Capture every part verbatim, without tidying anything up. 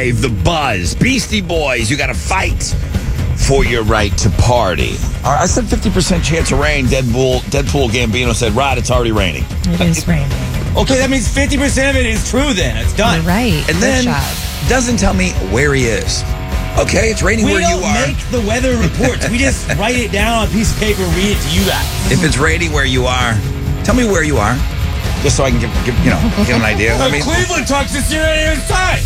five, The Buzz, Beastie Boys, you got to fight for your right to party. All right, I said fifty percent chance of rain. Deadpool, Deadpool Gambino said, Rod, it's already raining. It is raining. Okay, that means fifty percent of it is true then. It's done. You're right. And Good then job. doesn't tell me where he is. Okay, it's raining We where don't you are. make the weather reports. We just write it down on a piece of paper and read it to you guys. If it's raining where you are, tell me where you are, just so I can give, give you know, give an idea. I mean, Cleveland talks this year at his time.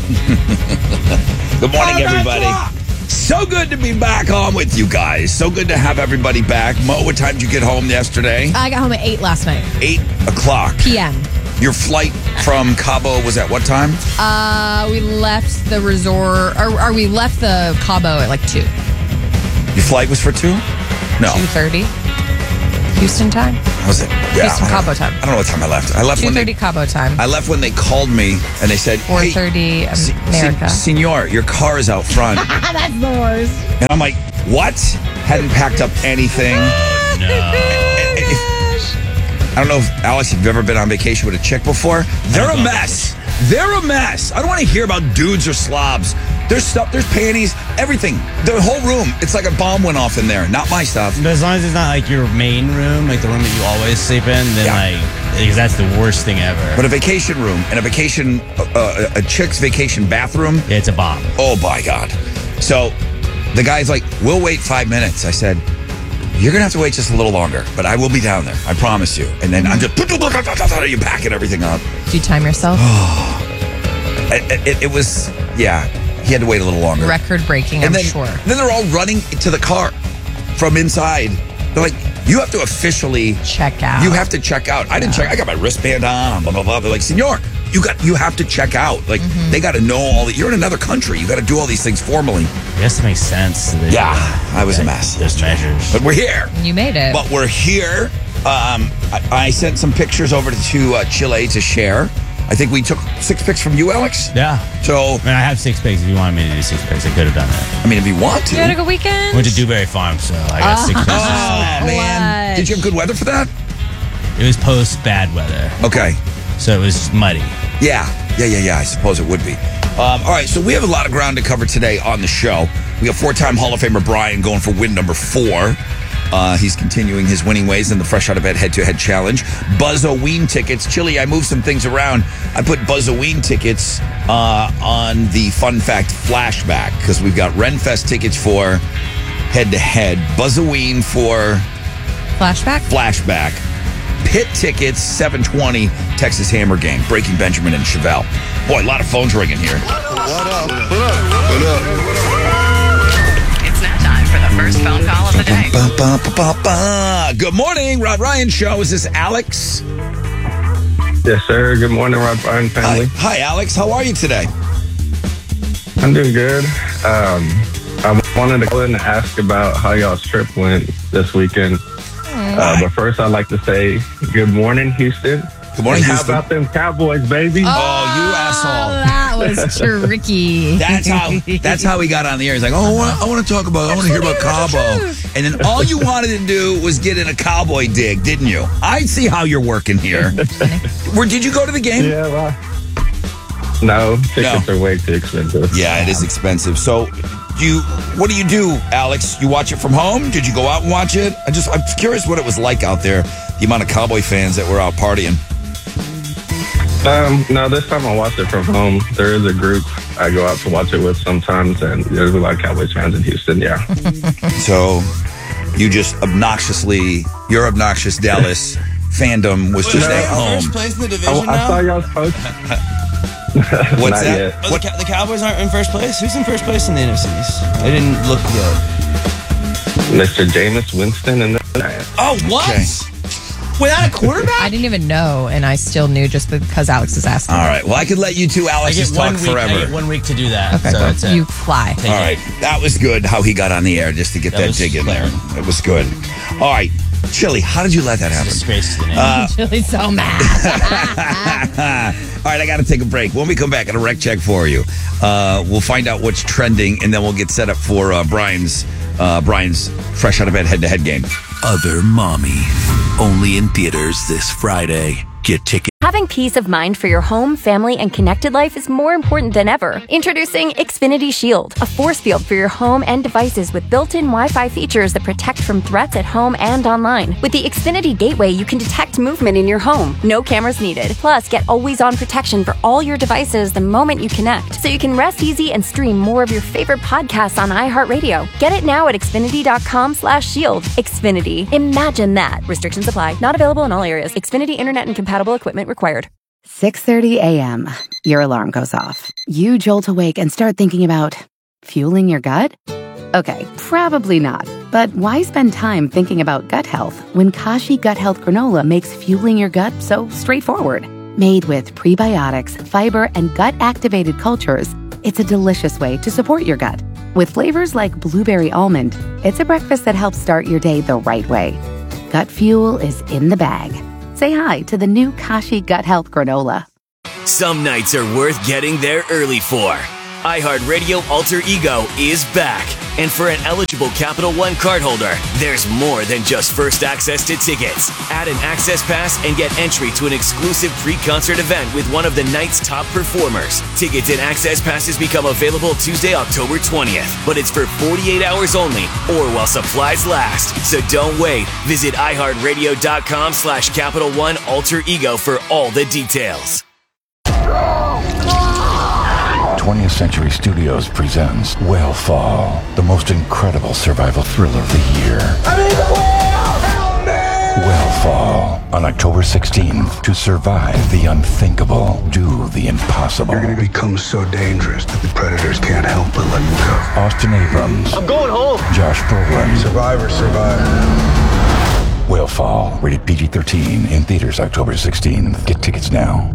good morning, Oh, everybody. that's So good to be back on with you guys. So good to have everybody back. Mo, what time did you get home yesterday? I got home at eight last night. Eight o'clock. P M. Your flight from Cabo was at what time? Uh, we left the resort, or, or we left the Cabo at like two. Your flight was for two? No. two thirty. Houston time? Was it? Yeah. Houston I don't- Cabo time. I don't know what time I left. I left two when thirty they. Cabo time. I left when they called me and they said, four thirty hey, se- America. se- Senor, your car is out front. That's the worst. And I'm like, what? Hadn't packed up anything. I don't know if, Alex, if you've ever been on vacation with a chick before. They're a mess. They're a mess. I don't want to hear about dudes or slobs. There's stuff, there's panties, everything. The whole room, it's like a bomb went off in there. Not my stuff. But as long as it's not like your main room, like the room that you always sleep in, then Yeah. like, because that's the worst thing ever. But a vacation room and a vacation, uh, a chick's vacation bathroom, Yeah, it's a bomb. oh my God. So the guy's like, we'll wait five minutes. I said, you're going to have to wait just a little longer, but I will be down there. I promise you. And then I'm just, you packing everything up. Do you time yourself? It, it, it was, yeah, he had to wait a little longer. Record breaking, I'm and then, sure. then they're all running to the car from inside. They're like, you have to officially Check out. You have to check out. I didn't check. I got my wristband on. Blah blah blah. They're like, Senor, you got. You have to check out. Like Mm-hmm. they got to know all. The, you're in another country. You got to do all these things formally. I guess it makes sense. That, Yeah, I was a mess. There's measures. But we're here. You made it. But we're here. Um, I, I sent some pictures over to uh, Chile to share. I think we took six pics from you, Alex. Yeah. So I mean, I have six pics. If you wanted me to do six pics, I could have done that. I mean, if you want to. you had a good weekend? I went to Dewberry Farm, so I got six pics. Oh man, What? did you have good weather for that? It was post bad weather, Okay. so it was muddy. Yeah, yeah, yeah, yeah. I suppose it would be. Um, all right, so we have a lot of ground to cover today on the show. We have four-time Hall of Famer Brian going for win number four. Uh, he's continuing his winning ways in the Fresh Out of Bed head-to-head challenge. Buzz-O-Ween tickets. Chili, I moved some things around. I put Buzz-O-Ween tickets uh, on the Fun Fact flashback because we've got Renfest tickets for head-to-head. Buzz-O-Ween for Flashback? flashback. Pit tickets, seven twenty, Texas Hammer Game, Breaking Benjamin and Chevelle. Boy, a lot of phones ringing here. It's now time for the first phone call of the day. Ba, ba, ba, ba, ba. Good morning, Rod Ryan Show. Is this Alex? Yes, sir. Good morning, Rod Ryan Hi, family. hi, Alex. How are you today? I'm doing good. Um, I wanted to call in and ask about how y'all's trip went this weekend. Uh, but first, I'd like to say good morning, Houston. Good morning, And how Houston. about them Cowboys, baby? Oh, you asshole. That was tricky. That's how that's how he got on the air. He's like, oh, I want, I want to talk about, I want to hear about Cabo. And then all you wanted to do was get in a cowboy dig, didn't you? I see how you're working here. Where did you go to the game? Yeah, well, no, tickets No. are way too expensive. Yeah, it is expensive. So, do you, what do you do, Alex? You watch it from home? Did you go out and watch it? I just, I'm curious what it was like out there. The amount of Cowboy fans that were out partying. Um, no, this time I watched it from home. There is a group I go out to watch it with sometimes, and there's a lot of Cowboys fans in Houston, yeah. So, you just obnoxiously, your obnoxious Dallas fandom was just No. at home. First place in the I, division I now? saw y'all's post. What's Not that? yet. Oh, the, Cow- the Cowboys aren't in first place? Who's in first place in the N F Cs? They didn't look good. Mister Jameis Winston and the Giants. Oh, what? Okay. Without a quarterback? I didn't even know, and I still knew just because Alex is asking. All right. Well, I could let you two I Alex get just one talk week. I forever. get one week to do that. Okay, so that's it. you fly. Take All it. right. That was good how he got on the air just to get That that, was dig in there. clever. It was good. All right. Chili, how did you let that happen? Disgrace to the name. Uh, Really so mad. All right, I got to take a break. When we come back, I got a rec check for you. Uh, we'll find out what's trending, and then we'll get set up for uh, Brian's uh, Brian's Fresh Out of Bed head-to-head game. Other Mommy. Only in theaters this Friday. Get tickets. Having peace of mind for your home, family, and connected life is more important than ever. Introducing Xfinity Shield, a force field for your home and devices with built-in Wi-Fi features that protect from threats at home and online. With the Xfinity Gateway, you can detect movement in your home. No cameras needed. Plus, get always-on protection for all your devices the moment you connect, so you can rest easy and stream more of your favorite podcasts on iHeartRadio. Get it now at Xfinity.com slash shield. Xfinity. Imagine that. Restrictions apply. Not available in all areas. Xfinity Internet and compatible equipment required. six thirty a.m. Your alarm goes off. You jolt awake and start thinking about fueling your gut? Okay, probably not. But why spend time thinking about gut health when Kashi Gut Health Granola makes fueling your gut so straightforward? Made with prebiotics, fiber, and gut-activated cultures, it's a delicious way to support your gut. With flavors like blueberry almond, it's a breakfast that helps start your day the right way. Gut fuel is in the bag. Say hi to the new Kashi Gut Health Granola. Some nights are worth getting there early for. iHeartRadio Alter Ego is back. And for an eligible Capital One cardholder, there's more than just first access to tickets. Add an access pass and get entry to an exclusive pre-concert event with one of the night's top performers. Tickets and access passes become available Tuesday, October twentieth. But it's for forty-eight hours only or while supplies last. So don't wait. Visit iHeartRadio.com slash Capital One Alter Ego for all the details. twentieth Century Studios presents Whale Fall, the most incredible survival thriller of the year. I'm in the whale! Help me! Whale Fall, on October sixteenth. To survive the unthinkable, do the impossible. You're going to become so dangerous that the predators can't help but let you go. Austin Abrams. I'm going home. Josh Brolin. Survivor, survivor. Whale Fall, rated P G thirteen, in theaters October sixteenth. Get tickets now.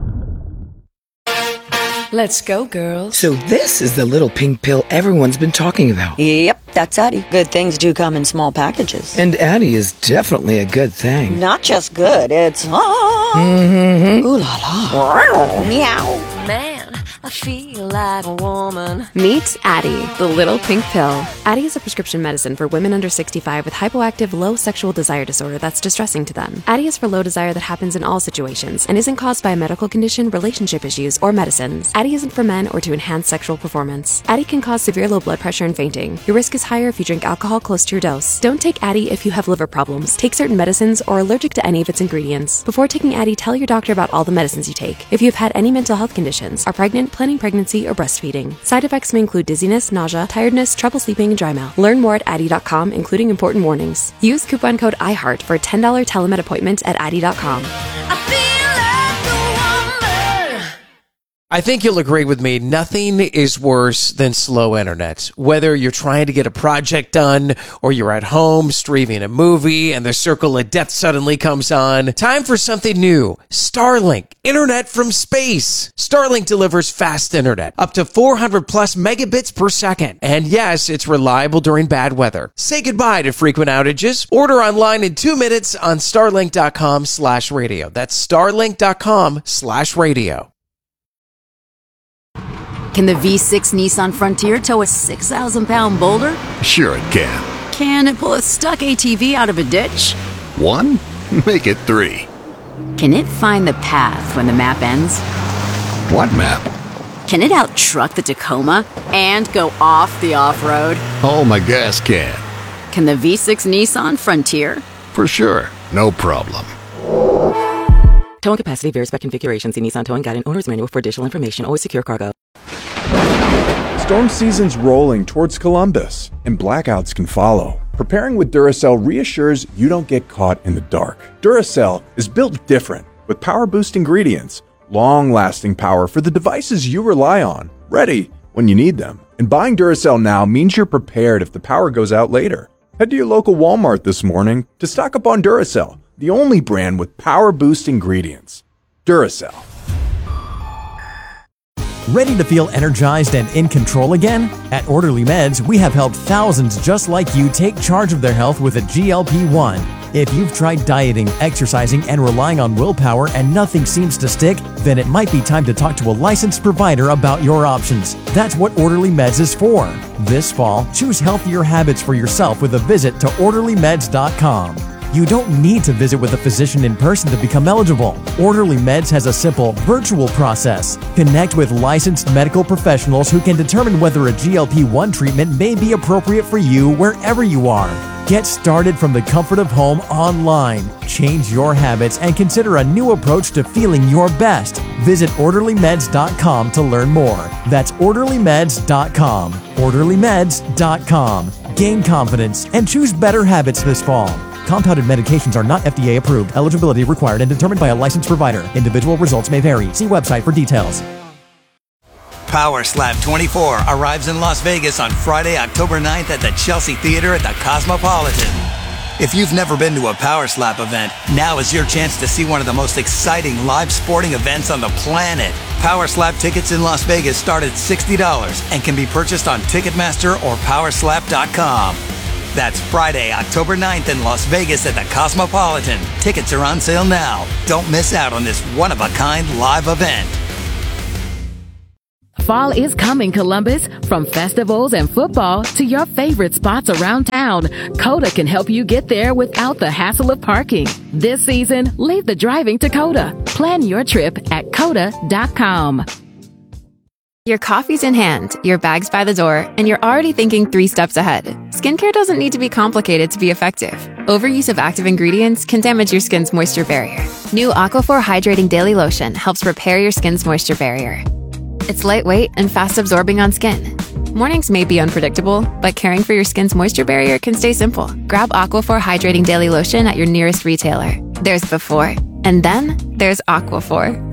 Let's go, girls. So this is the little pink pill everyone's been talking about. Yep, that's Addie. Good things do come in small packages. And Addie is definitely a good thing. Not just good, it's... Ah. Mm-hmm. Ooh la la. Meow. Man, I feel like a woman. Meet Addie, the little pink pill. Addie is a prescription medicine for women under sixty-five with hypoactive low sexual desire disorder that's distressing to them. Addie is for low desire that happens in all situations and isn't caused by a medical condition, relationship issues, or medicines. Addie isn't for men or to enhance sexual performance. Addie can cause severe low blood pressure and fainting. Your risk is higher if you drink alcohol close to your dose. Don't take Addie if you have liver problems, take certain medicines, or are allergic to any of its ingredients. Before taking Addie, tell your doctor about all the medicines you take. If you have had any mental health conditions, are pregnant, planning pregnancy, or breastfeeding. Side effects may include dizziness, nausea, tiredness, trouble sleeping, and dry mouth. Learn more at Addie dot com, including important warnings. Use coupon code iHeart for a ten dollars telemed appointment at Addie dot com. I think you'll agree with me, nothing is worse than slow internet. Whether you're trying to get a project done or you're at home streaming a movie and the circle of death suddenly comes on, time for something new. Starlink, internet from space. Starlink delivers fast internet, up to four hundred plus megabits per second. And yes, it's reliable during bad weather. Say goodbye to frequent outages. Order online in two minutes on starlink.com slash radio. That's starlink.com slash radio. Can the V six Nissan Frontier tow a six thousand pound boulder? Sure it can. Can it pull a stuck A T V out of a ditch? One? Make it three. Can it find the path when the map ends? What map? Can it out-truck the Tacoma and go off the off-road? Oh, my gas can. Can the V six Nissan Frontier? For sure. No problem. Towing capacity varies by configuration. See Nissan Towing Guide and Owner's Manual for additional information. Always secure cargo. Storm season's rolling towards Columbus, and blackouts can follow. Preparing with Duracell reassures you don't get caught in the dark. Duracell is built different, with power-boost ingredients, long-lasting power for the devices you rely on, ready when you need them. And buying Duracell now means you're prepared if the power goes out later. Head to your local Walmart this morning to stock up on Duracell, the only brand with power-boost ingredients. Duracell. Ready to feel energized and in control again? At Orderly Meds, we have helped thousands just like you take charge of their health with a G L P one. If you've tried dieting, exercising, and relying on willpower and nothing seems to stick, then it might be time to talk to a licensed provider about your options. That's what Orderly Meds is for. This fall, choose healthier habits for yourself with a visit to orderly meds dot com. You don't need to visit with a physician in person to become eligible. Orderly Meds has a simple, virtual process. Connect with licensed medical professionals who can determine whether a G L P one treatment may be appropriate for you wherever you are. Get started from the comfort of home online. Change your habits and consider a new approach to feeling your best. Visit orderly meds dot com to learn more. That's orderly meds dot com. orderly meds dot com. Gain confidence and choose better habits this fall. Compounded medications are not F D A approved. Eligibility required and determined by a licensed provider. Individual results may vary. See website for details. Power Slap twenty-four arrives in Las Vegas on Friday, October ninth at the Chelsea Theater at the Cosmopolitan. If you've never been to a Power Slap event, now is your chance to see one of the most exciting live sporting events on the planet. Power Slap tickets in Las Vegas start at sixty dollars and can be purchased on Ticketmaster or power slap dot com. That's Friday, October ninth in Las Vegas at the Cosmopolitan. Tickets are on sale now. Don't miss out on this one-of-a-kind live event. Fall is coming, Columbus. From festivals and football to your favorite spots around town, Coda can help you get there without the hassle of parking. This season, leave the driving to Coda. Plan your trip at coda dot com. Your coffee's in hand, your bag's by the door, and you're already thinking three steps ahead. Skincare doesn't need to be complicated to be effective. Overuse of active ingredients can damage your skin's moisture barrier. New Aquaphor Hydrating Daily Lotion helps repair your skin's moisture barrier. It's lightweight and fast absorbing on skin. Mornings may be unpredictable, but caring for your skin's moisture barrier can stay simple. Grab Aquaphor Hydrating Daily Lotion at your nearest retailer. There's before, and then there's Aquaphor.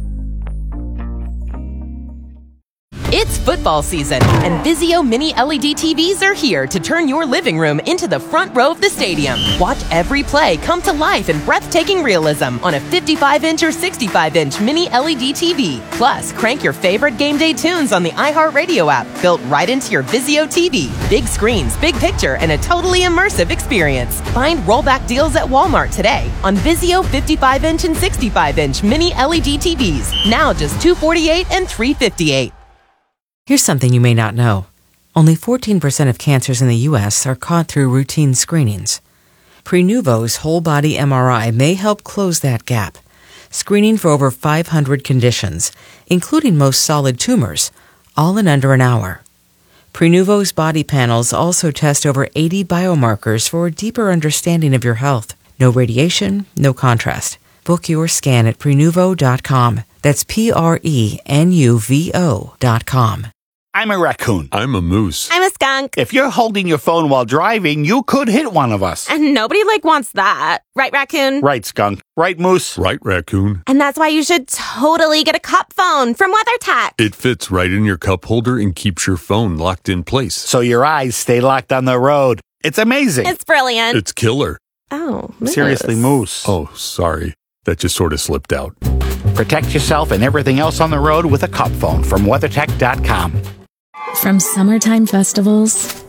It's football season, and Vizio Mini L E D T Vs are here to turn your living room into the front row of the stadium. Watch every play come to life in breathtaking realism on a fifty-five inch or sixty-five inch Mini L E D T V. Plus, crank your favorite game day tunes on the iHeartRadio app, built right into your Vizio T V. Big screens, big picture, and a totally immersive experience. Find rollback deals at Walmart today on Vizio fifty-five inch and sixty-five inch Mini L E D T Vs. Now just two hundred forty-eight dollars and three hundred fifty-eight dollars. Here's something you may not know. Only fourteen percent of cancers in the U S are caught through routine screenings. Prenuvo's whole-body M R I may help close that gap, screening for over five hundred conditions, including most solid tumors, all in under an hour. Prenuvo's body panels also test over eighty biomarkers for a deeper understanding of your health. No radiation, no contrast. Book your scan at prenuvo dot com. That's P R E N U V O dot com. I'm a raccoon. I'm a moose. I'm a skunk. If you're holding your phone while driving, you could hit one of us. And nobody, like, wants that. Right, raccoon? Right, skunk. Right, moose? Right, raccoon. And that's why you should totally get a cup phone from WeatherTech. It fits right in your cup holder and keeps your phone locked in place. So your eyes stay locked on the road. It's amazing. It's brilliant. It's killer. Oh, moose. Seriously, moose. Oh, sorry. That just sort of slipped out. Protect yourself and everything else on the road with a cup phone from weathertech dot com. From summertime festivals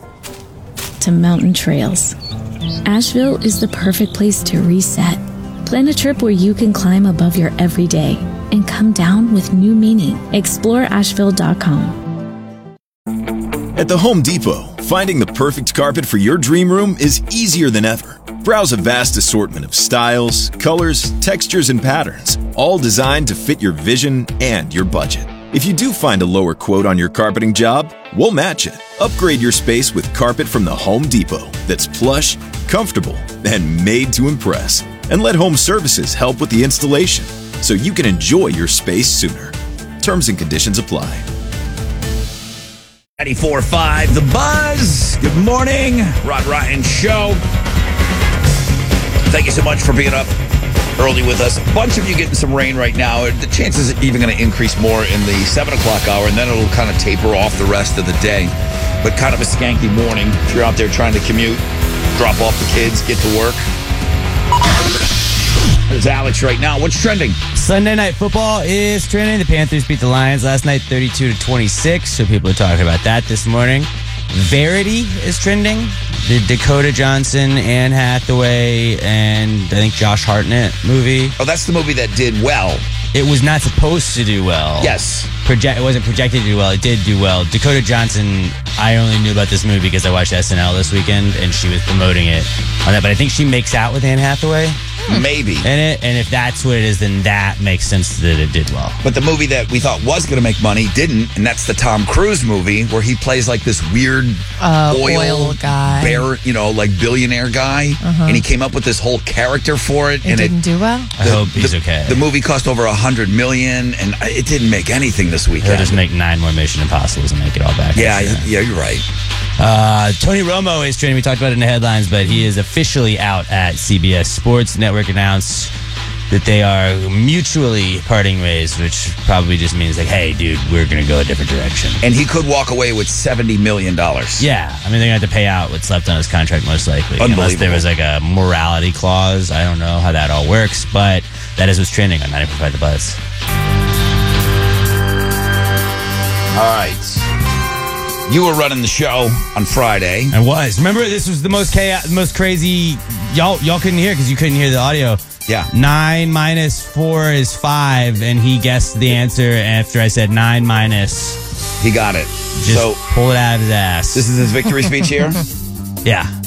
to mountain trails, Asheville is the perfect place to reset. Plan a trip where you can climb above your everyday and come down with new meaning. explore asheville dot com. At the Home Depot, finding the perfect carpet for your dream room is easier than ever. Browse a vast assortment of styles, colors, textures, and patterns, all designed to fit your vision and your budget. If you do find a lower quote on your carpeting job, we'll match it. Upgrade your space with carpet from the Home Depot that's plush, comfortable, and made to impress. And let Home Services help with the installation so you can enjoy your space sooner. Terms and conditions apply. ninety-four point five The Buzz. Good morning. Rod Ryan Show. Thank you so much for being up early with us. A bunch of you getting some rain right now. The chances are even going to increase more in the seven o'clock hour, and then it'll kind of taper off the rest of the day. But kind of a skanky morning if you're out there trying to commute, drop off the kids, get to work. There's Alex right now. What's trending? Sunday Night Football is trending. The Panthers beat the Lions last night thirty-two to twenty-six, so people are talking about that this morning. Verity is trending. The Dakota Johnson, Anne Hathaway, and I think Josh Hartnett movie. Oh, that's the movie that did well. It was not supposed to do well. Yes. project. It wasn't projected to do well. It did do well. Dakota Johnson, I only knew about this movie because I watched S N L this weekend, and she was promoting it on that. But I think she makes out with Anne Hathaway. Maybe. In it, and if that's what it is, then that makes sense that it did well. But the movie that we thought was going to make money didn't, and that's the Tom Cruise movie where he plays like this weird Uh, oil, oil guy. bear, you know, like billionaire guy, Uh-huh. and he came up with this whole character for it. It and didn't it, do well? I hope he's okay. The movie cost over a hundred million, and it didn't make anything this weekend. They'll just make nine more Mission Impossibles and make it all back. Yeah, I'm sure. yeah, you're right. Uh, Tony Romo is training. We talked about it in the headlines, but he is officially out at C B S Sports. Network announced that they are mutually parting ways, which probably just means like, hey, dude, we're going to go a different direction. And he could walk away with seventy million dollars. Yeah. I mean, they're going to have to pay out what's left on his contract, most likely. Unless there was like a morality clause. I don't know how that all works, but that is what's trending on ninety-four point five The Buzz. All right. You were running the show on Friday. I was. Remember, this was the most chaos, most crazy. Y'all, y'all couldn't hear because you couldn't hear the audio. Yeah. Nine minus four is five, and he guessed the answer after I said nine minus. He got it. Just so pull it out of his ass. This is his victory speech here? Yeah.